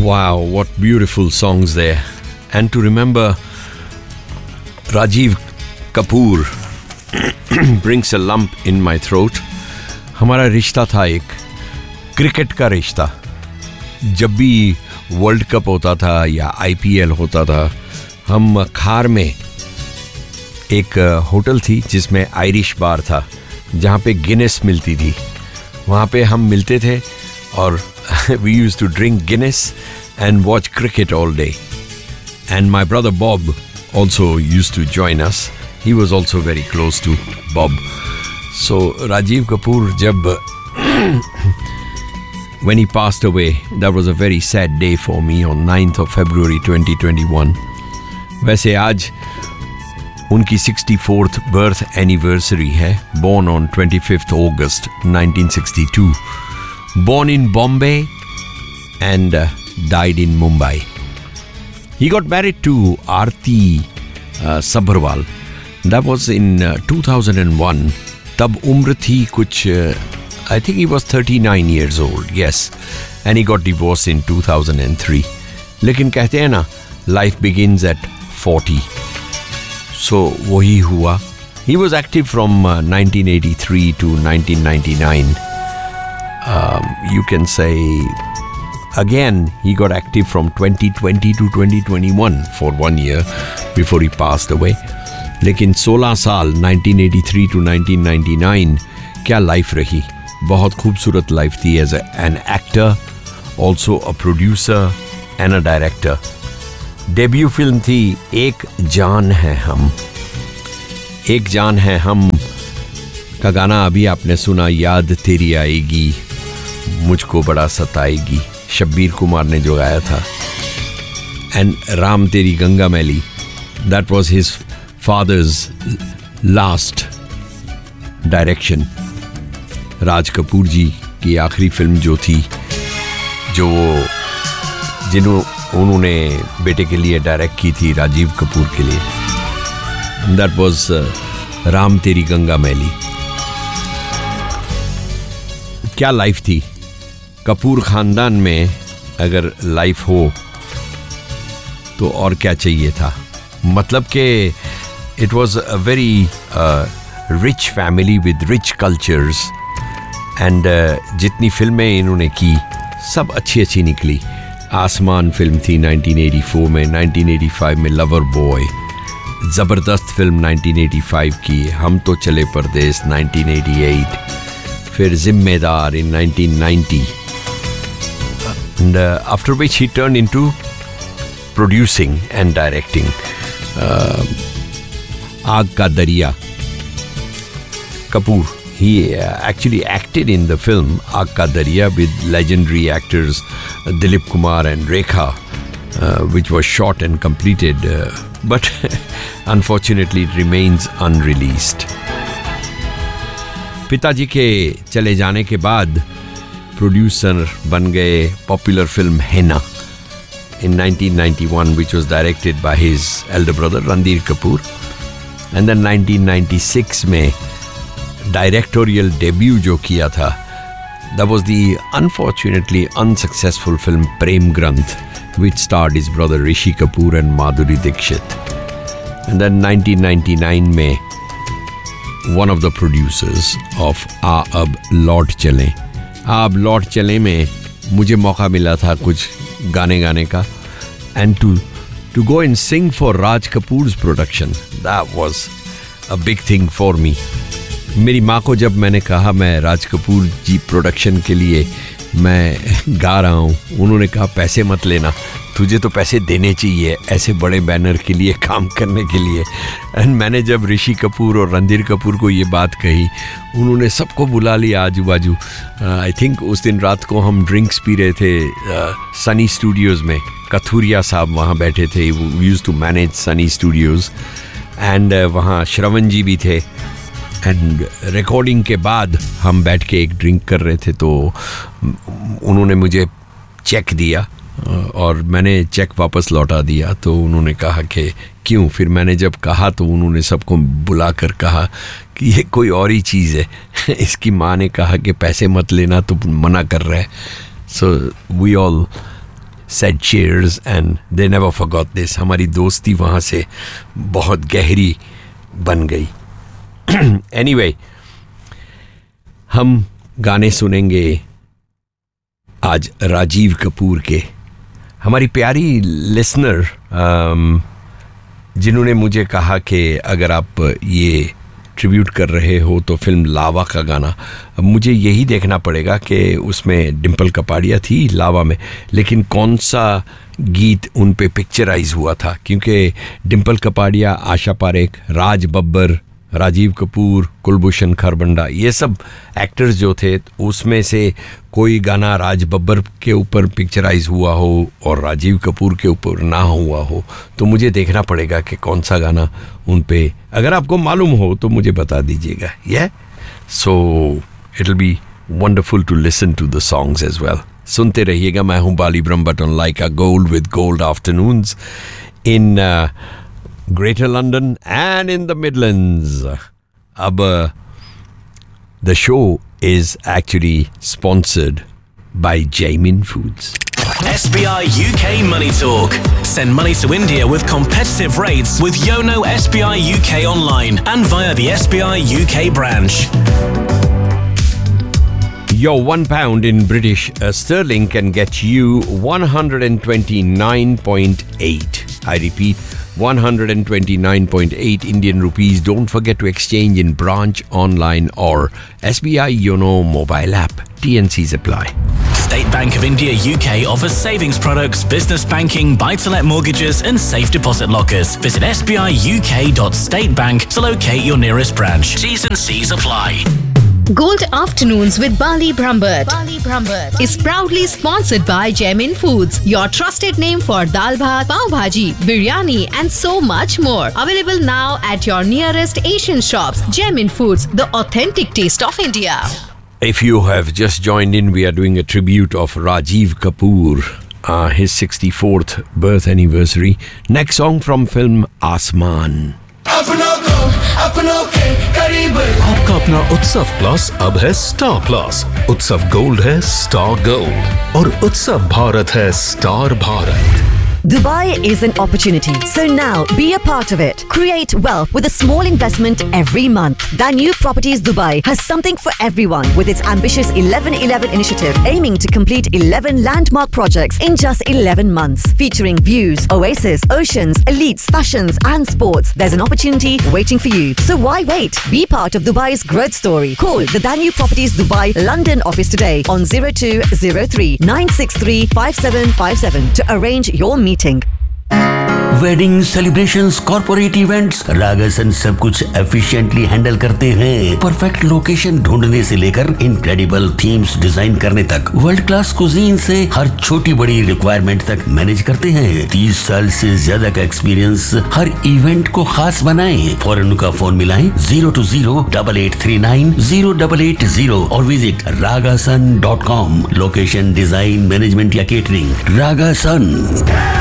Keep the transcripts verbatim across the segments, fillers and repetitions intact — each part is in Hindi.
Wow, what beautiful songs there. And to remember Rajiv Kapoor brings a lump in my throat. हमारा रिश्ता था एक क्रिकेट का रिश्ता. जब भी वर्ल्ड कप होता था या आईपीएल होता था, हम खार में एक होटल थी जिसमें आयरिश बार था, जहाँ पे गिनेस मिलती थी. वहाँ पे हम मिलते थे और we used to drink Guinness and watch cricket all day. And my brother Bob also used to join us. He was also very close to Bob. So Rajiv Kapoor, jab when he passed away, that was a very sad day for me on ninth of February twenty twenty-one. वैसे आज उनकी sixty-fourth birth anniversary है. Born on twenty-fifth August nineteen sixty-two. Born in Bombay and uh, died in Mumbai. He got married to Aarti uh, Sabharwal. That was in uh, two thousand one. Tab umr thi kuch, uh, I think he was thirty-nine years old, yes. And he got divorced in two thousand three. Lekin kehte hain na, life begins at forty. So wahi hua. He was active from uh, nineteen eighty-three to nineteen ninety-nine. Um, you can say again he got active from twenty twenty to twenty twenty-one for one year before he passed away. लेकिन सोलह साल nineteen eighty-three to nineteen ninety-nine क्या लाइफ रही. बहुत खूबसूरत लाइफ थी. As an actor, also a producer and a director. Debut film थी एक जान है हम. एक जान है हम का गाना अभी आपने सुना, याद तेरी आएगी मुझको बड़ा सताएगी, शब्बीर कुमार ने जो गाया था. एंड राम तेरी गंगा मैली, that was his father's last direction. Raj Kapoor जी की आखिरी फिल्म जो थी, जो जिन्हों उन्होंने बेटे के लिए डायरेक्ट की थी, राजीव कपूर के लिए, दैट वाज राम तेरी गंगा मैली. क्या लाइफ थी. कपूर खानदान में अगर लाइफ हो तो और क्या चाहिए था. मतलब कि it was a very rich family with rich cultures. And जितनी फिल्में इन्होंने की सब अच्छी अच्छी निकली. आसमान फिल्म थी nineteen eighty-four में, nineteen eighty-five में लवर बॉय, ज़बरदस्त फिल्म nineteen eighty-five की, हम तो चले परदेस nineteen eighty-eight, फिर जिम्मेदार in nineteen ninety. And uh, after which he turned into producing and directing. uh, Aag Ka Dariya. Kapoor, he uh, actually acted in the film Aag Ka Dariya with legendary actors uh, Dilip Kumar and Rekha, uh, which was shot and completed, uh, but unfortunately it remains unreleased. पिताजी के चले जाने के बाद प्रोड्यूसर बन गए popular film Hena in nineteen ninety-one, which was directed by his elder brother Ranbir Kapoor. And then nineteen ninety-six में directorial debut जो किया था, that was the unfortunately unsuccessful film Prem Granth, which starred his brother Rishi Kapoor and Madhuri Dixit. And then nineteen ninety-nine में one of the producers of आ अब लौट चलें, आ अब लौट चलें में मुझे मौका मिला था कुछ गाने गाने का. And to to go and sing for Raj Kapoor's production, that was a big thing for me. मेरी माँ को जब मैंने कहा मैं राज कपूर जी प्रोडक्शन के लिए मैं गा रहा हूँ, उन्होंने कहा पैसे मत लेना, तुझे तो पैसे देने चाहिए ऐसे बड़े बैनर के लिए काम करने के लिए. एंड मैंने जब ऋषि कपूर और रणधीर कपूर को ये बात कही, उन्होंने सबको बुला लिया आजू बाजू. आई थिंक उस दिन रात को हम ड्रिंक्स पी रहे थे सनी स्टूडियोज़ में. कथूरिया साहब वहाँ बैठे थे, we used to manage Sunny Studios. And वहाँ श्रवण जी भी थे. एंड रिकॉर्डिंग के बाद हम बैठ के एक ड्रिंक कर रहे थे, तो उन्होंने मुझे चेक दिया और मैंने चेक वापस लौटा दिया. तो उन्होंने कहा कि क्यों. फिर मैंने जब कहा तो उन्होंने सबको बुला कर कहा कि ये कोई और ही चीज़ है. इसकी माँ ने कहा कि पैसे मत लेना, तो मना कर रहा है. So we all said cheers and they never forgot this. हमारी दोस्ती वहाँ से बहुत गहरी बन गई. Anyway, हम गाने सुनेंगे आज राजीव कपूर के. हमारी प्यारी लिसनर जिन्होंने मुझे कहा कि अगर आप ये ट्रिब्यूट कर रहे हो तो फिल्म लावा का गाना, अब मुझे यही देखना पड़ेगा कि उसमें डिम्पल कपाड़िया थी लावा में, लेकिन कौन सा गीत उन पे पिक्चराइज हुआ था, क्योंकि डिम्पल कपाड़िया, आशा पारेख, राज बब्बर, राजीव कपूर, कुलभूषण खरबंडा, ये सब एक्टर्स जो थे उसमें से कोई गाना राज बब्बर के ऊपर पिक्चराइज हुआ हो और राजीव कपूर के ऊपर ना हुआ हो, तो मुझे देखना पड़ेगा कि कौन सा गाना उन पे, अगर आपको मालूम हो तो मुझे बता दीजिएगा. ये so it will be wonderful to listen to the songs as well. सुनते रहिएगा. मैं हूँ बाली Brahmbhatt on like a gold with gold afternoons in Greater London and in the Midlands. Ab, uh, the show is actually sponsored by Jaimin Foods. S B I U K Money Talk. Send money to India with competitive rates with Yono S B I U K online and via the S B I U K branch. Your one pound in British uh, sterling can get you one hundred twenty-nine point eight. I repeat, one hundred twenty-nine point eight Indian rupees. Don't forget to exchange in branch, online or S B I Yono mobile app. T N Cs apply. State Bank of India U K offers savings products, business banking, buy-to-let mortgages and safe deposit lockers. Visit s b i u k dot state bank to locate your nearest branch. T's and C's apply. Gold Afternoons with Bali Brahmbhatt Bali Brahmbhatt is proudly sponsored by Jaimin Foods, your trusted name for dal bhat, pav bhaji, biryani and so much more. Available now at your nearest Asian shops. Jaimin Foods, the authentic taste of India. If you have just joined in, we are doing a tribute of Rajiv Kapoor, uh, his sixty-fourth birth anniversary. Next song from film Asman. आपका अपना उत्सव प्लस अब है स्टार प्लस. उत्सव गोल्ड है स्टार गोल्ड और उत्सव भारत है star Bharat. Dubai is an opportunity, so now be a part of it. Create wealth with a small investment every month. Danube Properties Dubai has something for everyone with its ambitious eleven eleven initiative, aiming to complete eleven landmark projects in just eleven months, featuring views, oasis, oceans, elites, fashions and sports. There's an opportunity waiting for you. So why wait? Be part of Dubai's growth story. Call the Danube Properties Dubai London office today on zero two zero three nine six three five seven five seven to arrange your meeting. Wedding celebrations, corporate events, रागासन सब कुछ एफिशिएंटली हैंडल करते हैं. परफेक्ट लोकेशन ढूंढने से लेकर इनक्रेडिबल थीम्स डिजाइन करने तक, वर्ल्ड क्लास कुजीन से हर छोटी बड़ी रिक्वायरमेंट तक मैनेज करते हैं. तीस साल से ज्यादा का एक्सपीरियंस हर इवेंट को खास बनाए. फौरन उनका फोन मिलाएं zero to zero double eight three nine zero double eight zero और visit रागासन dot com. Location, design, management या catering, रागासन.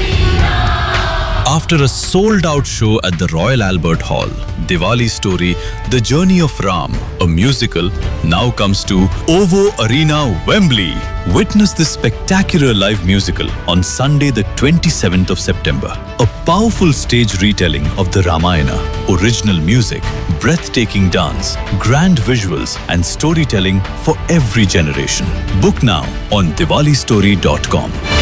After a sold-out show at the Royal Albert Hall, Diwali Story, The Journey of Ram, a musical, now comes to OVO Arena, Wembley. Witness this spectacular live musical on Sunday the twenty-seventh of September. A powerful stage retelling of the Ramayana, original music, breathtaking dance, grand visuals and storytelling for every generation. Book now on diwali story dot com.